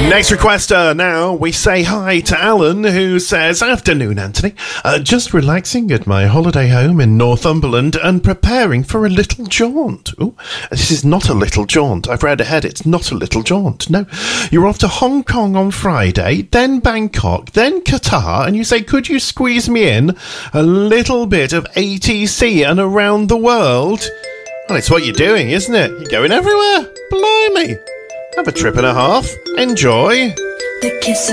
Next requester now, we say hi to Alan, who says, "Afternoon, Anthony. Just relaxing at my holiday home in Northumberland and preparing for a little jaunt." Ooh, this is not a little jaunt. I've read ahead, it's not a little jaunt. No, you're off to Hong Kong on Friday, then Bangkok, then Qatar, and you say, "Could you squeeze me in a little bit of ATC and around the world?" Well, it's what you're doing, isn't it? You're going everywhere. Blimey. Have a trip and a half. Enjoy. The kiss